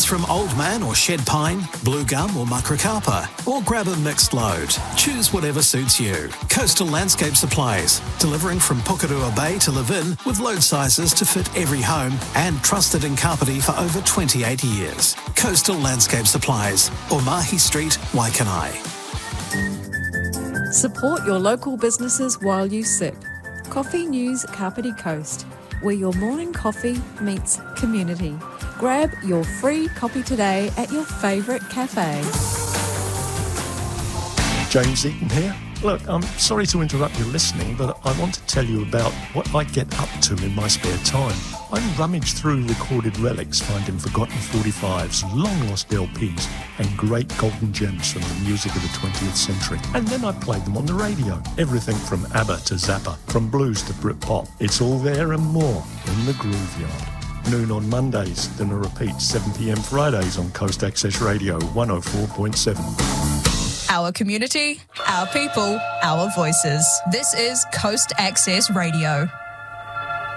Choose from Old Man or Shed Pine, Blue Gum or Macrocarpa, or grab a mixed load. Choose whatever suits you. Coastal Landscape Supplies, delivering from Pukerua Bay to Levin with load sizes to fit every home and trusted in Kapiti for over 28 years. Coastal Landscape Supplies, Omahi Street, Waikanae. Support your local businesses while you sip. Coffee News Kapiti Coast, where your morning coffee meets community. Grab your free copy today at your favourite cafe. James Eaton here. Look, I'm sorry to interrupt your listening, but I want to tell you about what I get up to in my spare time. I rummage through recorded relics, finding forgotten 45s, long-lost LPs, and great golden gems from the music of the 20th century. And then I play them on the radio. Everything from ABBA to Zappa, from blues to Britpop. It's all there and more in the Groove Yard. Noon on Mondays, then a repeat 7pm Fridays on Coast Access Radio 104.7. Our community, our people, our voices. This is Coast Access Radio.